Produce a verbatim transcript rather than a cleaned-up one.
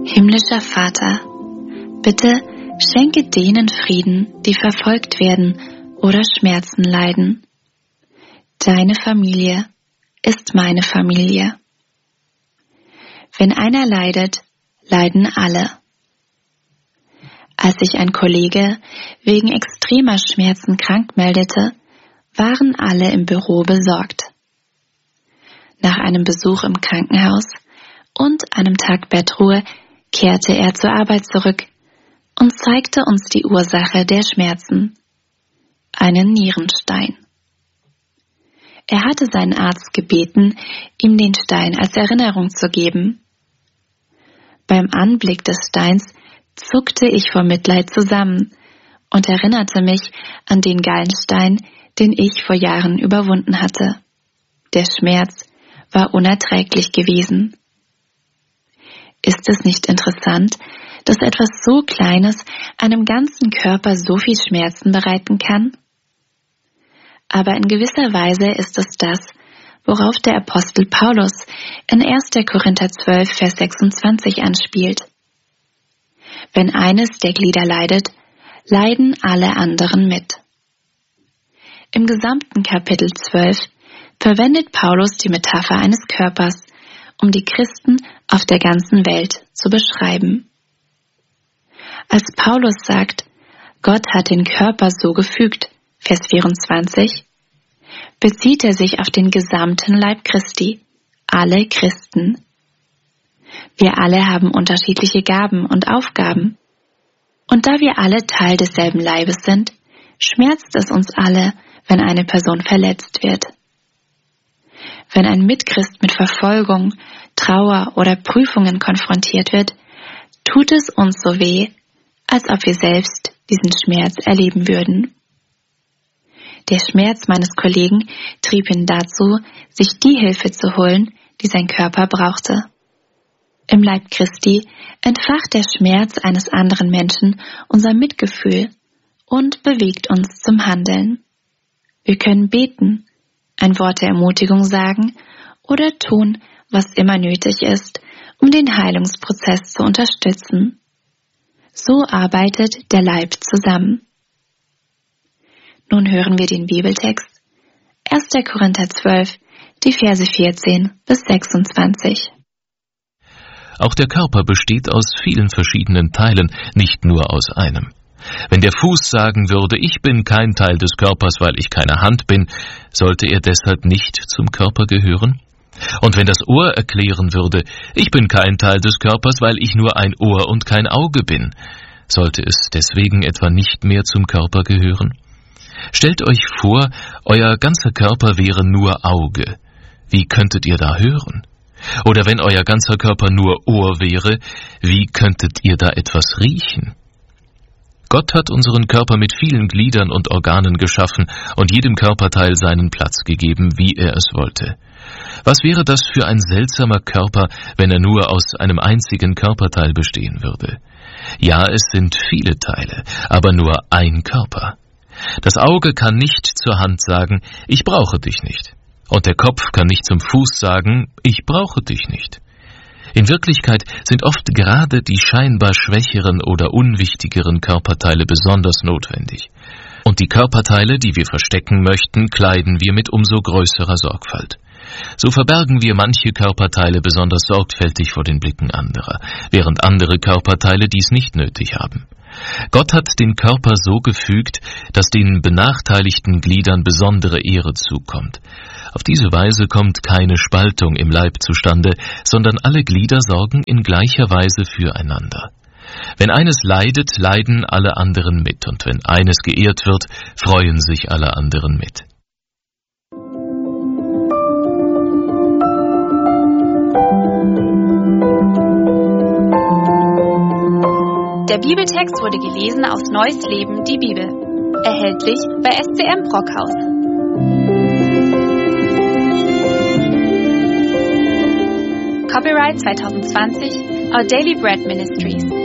Himmlischer Vater, bitte schenke denen Frieden, die verfolgt werden oder Schmerzen leiden. Deine Familie ist meine Familie. Wenn einer leidet, leiden alle. Als sich ein Kollege wegen extremer Schmerzen krank meldete, waren alle im Büro besorgt. Nach einem Besuch im Krankenhaus und einem Tag Bettruhe kehrte er zur Arbeit zurück und zeigte uns die Ursache der Schmerzen: einen Nierenstein. Er hatte seinen Arzt gebeten, ihm den Stein als Erinnerung zu geben. Beim Anblick des Steins zuckte ich vor Mitleid zusammen und erinnerte mich an den Gallenstein, den ich vor Jahren überwunden hatte. Der Schmerz war unerträglich gewesen. Ist es nicht interessant, dass etwas so Kleines einem ganzen Körper so viel Schmerzen bereiten kann? Aber in gewisser Weise ist es das, worauf der Apostel Paulus in erster Korinther zwölf, Vers sechsundzwanzig anspielt. Wenn eines der Glieder leidet, leiden alle anderen mit. Im gesamten Kapitel zwölf verwendet Paulus die Metapher eines Körpers, um die Christen auf der ganzen Welt zu beschreiben. Als Paulus sagt, Gott hat den Körper so gefügt, Vers vierundzwanzig, bezieht er sich auf den gesamten Leib Christi, alle Christen. Wir alle haben unterschiedliche Gaben und Aufgaben. Und da wir alle Teil desselben Leibes sind, schmerzt es uns alle, wenn eine Person verletzt wird. Wenn ein Mitchrist mit Verfolgung, Trauer oder Prüfungen konfrontiert wird, tut es uns so weh, als ob wir selbst diesen Schmerz erleben würden. Der Schmerz meines Kollegen trieb ihn dazu, sich die Hilfe zu holen, die sein Körper brauchte. Im Leib Christi entfacht der Schmerz eines anderen Menschen unser Mitgefühl und bewegt uns zum Handeln. Wir können beten, ein Wort der Ermutigung sagen oder tun, was immer nötig ist, um den Heilungsprozess zu unterstützen. So arbeitet der Leib zusammen. Nun hören wir den Bibeltext, erster Korinther zwölf, die Verse vierzehn bis sechsundzwanzig. Auch der Körper besteht aus vielen verschiedenen Teilen, nicht nur aus einem. Wenn der Fuß sagen würde, ich bin kein Teil des Körpers, weil ich keine Hand bin, sollte er deshalb nicht zum Körper gehören? Und wenn das Ohr erklären würde, ich bin kein Teil des Körpers, weil ich nur ein Ohr und kein Auge bin, sollte es deswegen etwa nicht mehr zum Körper gehören? Stellt euch vor, euer ganzer Körper wäre nur Auge. Wie könntet ihr da hören? Oder wenn euer ganzer Körper nur Ohr wäre, wie könntet ihr da etwas riechen? Gott hat unseren Körper mit vielen Gliedern und Organen geschaffen und jedem Körperteil seinen Platz gegeben, wie er es wollte. Was wäre das für ein seltsamer Körper, wenn er nur aus einem einzigen Körperteil bestehen würde? Ja, es sind viele Teile, aber nur ein Körper. Das Auge kann nicht zur Hand sagen, ich brauche dich nicht. Und der Kopf kann nicht zum Fuß sagen, ich brauche dich nicht. In Wirklichkeit sind oft gerade die scheinbar schwächeren oder unwichtigeren Körperteile besonders notwendig. Und die Körperteile, die wir verstecken möchten, kleiden wir mit umso größerer Sorgfalt. So verbergen wir manche Körperteile besonders sorgfältig vor den Blicken anderer, während andere Körperteile dies nicht nötig haben. Gott hat den Körper so gefügt, dass den benachteiligten Gliedern besondere Ehre zukommt. Auf diese Weise kommt keine Spaltung im Leib zustande, sondern alle Glieder sorgen in gleicher Weise füreinander. Wenn eines leidet, leiden alle anderen mit, und wenn eines geehrt wird, freuen sich alle anderen mit. Der Bibeltext wurde gelesen aus Neues Leben, die Bibel. Erhältlich bei S C M Brockhaus. Copyright zwanzig zwanzig, Our Daily Bread Ministries.